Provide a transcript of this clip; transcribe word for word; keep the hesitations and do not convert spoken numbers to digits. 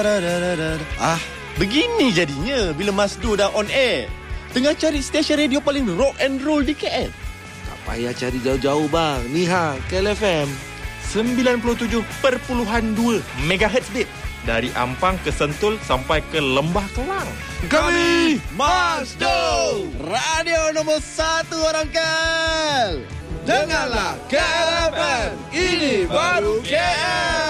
Ah, begini jadinya bila Masdo dah on air. Tengah cari stesen radio paling rock and roll di K L. Tak payah cari jauh-jauh bang. Ni ha, K L F M sembilan puluh tujuh perpuluhan dua megahertz bit. Dari Ampang ke Sentul sampai ke Lembah Kelang. Kami Masdo, radio nombor satu orang K L. Dengarlah K L F M. Ini baru K L.